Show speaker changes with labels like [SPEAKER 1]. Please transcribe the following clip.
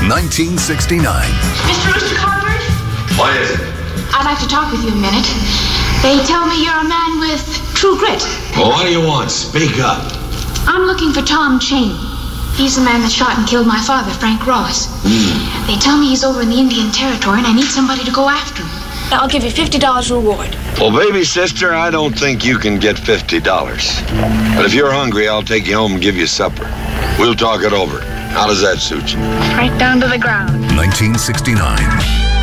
[SPEAKER 1] 1969.
[SPEAKER 2] Mr. Rooster Cogburn?
[SPEAKER 3] What is it?
[SPEAKER 2] I'd like to talk with you a minute. They tell me you're a man with true grit.
[SPEAKER 3] Well, what do you want? Speak up.
[SPEAKER 2] I'm looking for Tom Cheney. He's the man that shot and killed my father, Frank Ross. They tell me he's over in the Indian Territory and I need somebody to go after him. I'll give you $50 reward.
[SPEAKER 3] Well, baby sister, I don't think you can get $50. But if you're hungry, I'll take you home and give you supper. We'll talk it over. How does that suit you?
[SPEAKER 2] Right down to the ground.
[SPEAKER 1] 1969.